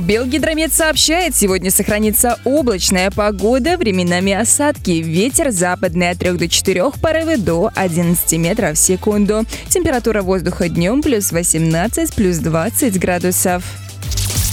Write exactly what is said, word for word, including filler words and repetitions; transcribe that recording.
Белгидромет сообщает, сегодня сохранится облачная погода, временами осадки, ветер западный от трёх до четырёх, порывы до одиннадцати метров в секунду. Температура воздуха днем плюс восемнадцать, плюс двадцать градусов.